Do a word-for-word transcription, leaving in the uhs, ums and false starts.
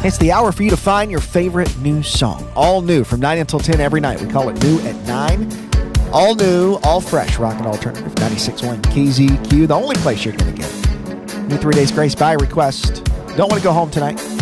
It's the hour for you to find your favorite new song. All new from nine until ten every night. We call it New at nine. All new, all fresh, rock and alternative. ninety-six point one K Z Q, the only place you're going to get it. New three days grace by request. Don't want to go home tonight.